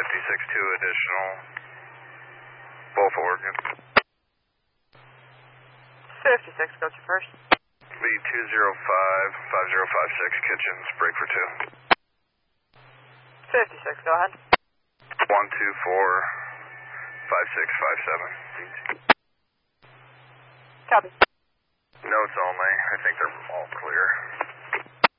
2 additional. Both Oregon. 56, go to first. Lead 205-5056, kitchens, break for 2. 56, go ahead. 124-5657. Copy. Notes only. I think they're all clear.